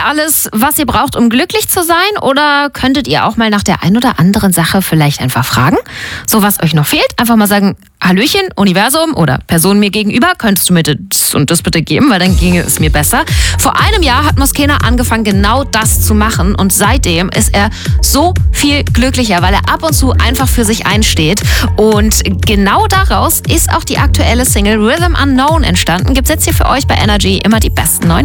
ihr alles, was ihr braucht, um glücklich zu sein? Oder könntet ihr auch mal nach der ein oder anderen Sache vielleicht einfach fragen? So, was euch noch fehlt, einfach mal sagen, Hallöchen, Universum oder Person mir gegenüber, könntest du mir das und das bitte geben, weil dann ginge es mir besser. Vor einem Jahr hat Moschena angefangen, genau das zu machen und seitdem ist er so viel glücklicher, weil er ab und zu einfach für sich einsteht. Und genau daraus ist auch die aktuelle Single Rhythm Unknown entstanden. Gibt's jetzt hier für euch bei Energy immer die besten neuen